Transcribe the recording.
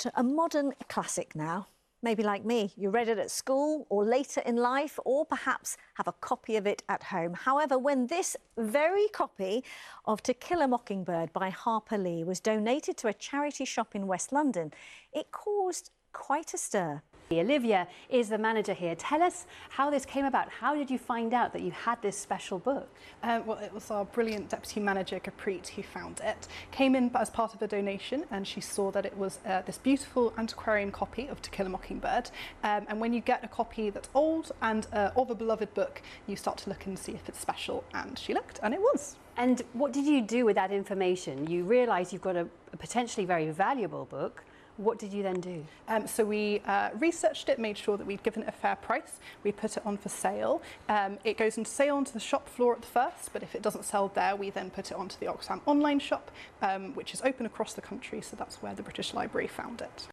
to a modern classic now. Maybe like me, you read it at school or later in life, or perhaps have a copy of it at home. However, when this very copy of To Kill a Mockingbird by Harper Lee was donated to a charity shop in West London, it caused quite a stir. Olivia is the manager here. Tell us how this came about. How did you find out that you had this special book? Well, it was our brilliant deputy manager, Gurpreet, who found it. Came in as part of a donation, and she saw that it was this beautiful antiquarian copy of To Kill a Mockingbird. And when you get a copy that's old and of a beloved book, you start to look and see if it's special. And she looked, and it was. And what did you do with that information? You realise you've got a potentially very valuable book. What did you then do? So we researched it, made sure that we'd given it a fair price. We put it on for sale. It goes into sale onto the shop floor at first, but if it doesn't sell there, we then put it onto the Oxfam online shop, which is open across the country. So that's where the British Library found it.